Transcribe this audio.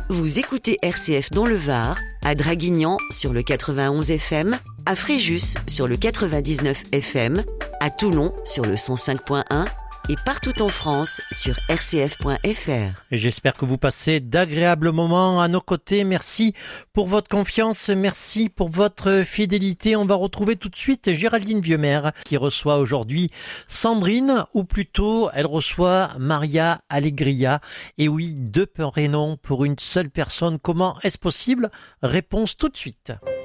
Vous écoutez RCF dans le Var, à Draguignan sur le 91 FM, à Fréjus sur le 99 FM, à Toulon sur le 105.1 et partout en France sur rcf.fr. Et j'espère que vous passez d'agréables moments à nos côtés. Merci pour votre confiance, merci pour votre fidélité. On va retrouver tout de suite Géraldine Vieuxmer qui reçoit aujourd'hui Sandrine, ou plutôt elle reçoit Maria Allegria. Et oui, 2 prénoms pour une seule personne. Comment est-ce possible? Réponse tout de suite.